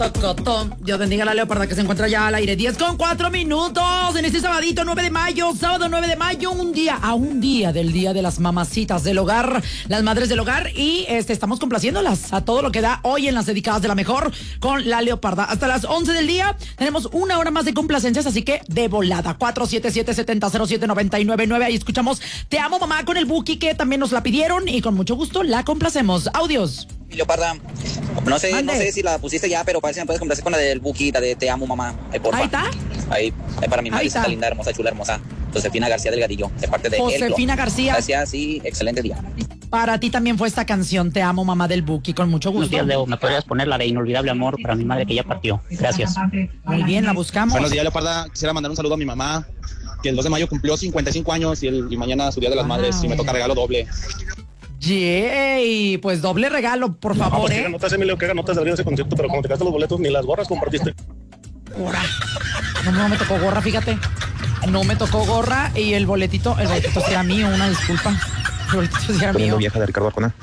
Tocotón. Dios bendiga a la leoparda que se encuentra ya al aire. 10:04 en este sabadito 9 de mayo, sábado 9 de mayo, un día del Día de las Mamacitas del Hogar, las madres del hogar, y estamos complaciéndolas a todo lo que da hoy en las dedicadas de la mejor con la leoparda. Hasta las 11 del día tenemos una hora más de complacencias, así que de volada. 477-7007-999. Ahí escuchamos Te Amo Mamá con el Buki, que también nos la pidieron y con mucho gusto la complacemos. Audios. Leoparda, no sé si la pusiste ya, pero parece que me puedes complacer con la del Buki, la de Te Amo Mamá. Porfa. Ahí está. Ahí para mi madrecita linda, hermosa, chula, hermosa. Josefina García Delgadillo, de parte de Josefina García. Gracias, sí, excelente día. Para ti también fue esta canción, Te Amo Mamá del Buki, con mucho gusto. Buenos días, Leo. ¿Me podrías poner la de Inolvidable Amor para mi madre que ya partió? Gracias. Muy bien, la buscamos. Buenos días, Leoparda. Quisiera mandar un saludo a mi mamá, que el 2 de mayo cumplió 55 años y mañana es su Día de las Madres y me toca regalo doble. Yay, pues doble regalo, por favor, ¿Qué notas, Emilio? ¿Qué notas de abrir ese concierto? Pero como te gastas los boletos, ni las gorras compartiste. Gorra. No me tocó gorra, fíjate. No me tocó gorra y el boletito sí era mío, una disculpa. El boletito sí era mío. Vieja de Ricardo Arjona.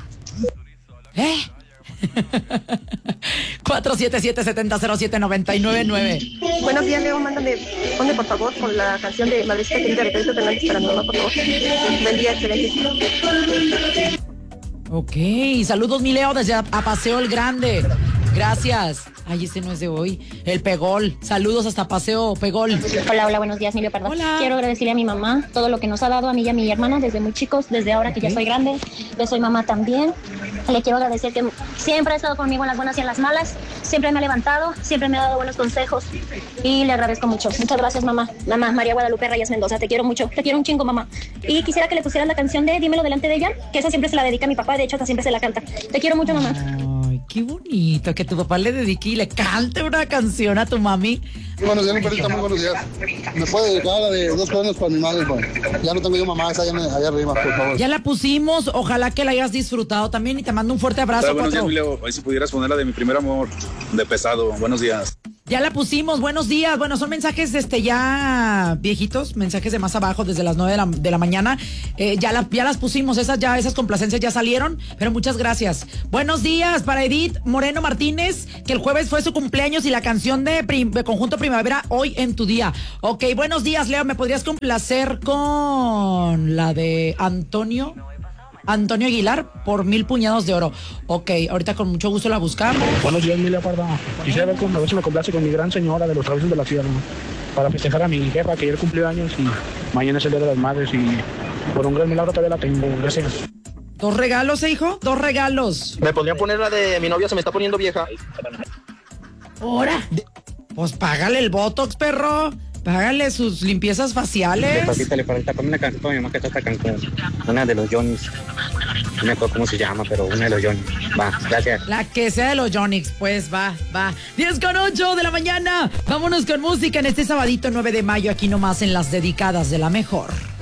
477-7007-999. Buenos días, Leo, ponme por favor con la canción de Madrecita Querida de Pedrito Fernández para mi mamá, por favor. Buen día, excelente. Ok, saludos mi Leo desde Paseo el Grande. Gracias. Ay, ese no es de hoy. El Pegol. Saludos hasta Paseo Pegol. Hola, buenos días, mi leoparda. Hola. Quiero agradecerle a mi mamá todo lo que nos ha dado a mí y a mi hermana desde muy chicos, desde ahora que ya soy grande. Yo soy mamá también. Le quiero agradecer que siempre ha estado conmigo en las buenas y en las malas. Siempre me ha levantado, siempre me ha dado buenos consejos. Y le agradezco mucho. Muchas gracias, mamá. Mamá María Guadalupe Reyes Mendoza. Te quiero mucho. Te quiero un chingo, mamá. Y quisiera que le pusieras la canción de Dímelo delante de ella, que esa siempre se la dedica a mi papá. De hecho, hasta siempre se la canta. Te quiero mucho, mamá. Ay, qué bonito que tu papá le dedique y le cante una canción a tu mami. Buenos días, Perita, muy buenos días. ¿Me puede dedicar la de 2 coronas para mi madre? Pues? Ya no tengo yo mamá, esa allá arriba, por favor. Ya la pusimos, ojalá que la hayas disfrutado también y te mando un fuerte abrazo. Buenos días, Leo. Ahí si pudieras poner la de Mi Primer Amor, de Pesado. Buenos días. Ya la pusimos, buenos días. Bueno, son mensajes ya viejitos, mensajes de más abajo desde las 9 de la mañana. Ya las pusimos, esas complacencias ya salieron, pero muchas gracias. Buenos días para Edith Moreno Martínez, que el jueves fue su cumpleaños y la canción de Conjunto Primavera, Hoy en tu Día. Ok, buenos días, Leo, ¿me podrías complacer con la de Antonio Aguilar por 1000 puñados de oro? Ok, ahorita con mucho gusto la buscamos. Buenos días, mi leoparda. Quisiera ver a ver si me complace con mi gran señora de los Traviesos de la Sierra, para festejar a mi jefa que ayer cumplió años y mañana es el Día de las Madres y por un gran milagro todavía la tengo. Gracias. 2 regalos, hijo, 2 regalos. ¿Me podrían poner la de Mi novia se me está poniendo vieja? ¿Ahora? Pues págale el Botox, perro. Págale sus limpiezas faciales. Le ponme una canción con mi mamá que está Cancún. Una de los Johnny's. No me acuerdo cómo se llama, pero una de los Johnny's. Va, gracias. La que sea de los Johnny's, pues va. 10:08 de la mañana. Vámonos con música en este sabadito 9 de mayo, aquí nomás en las dedicadas de la mejor.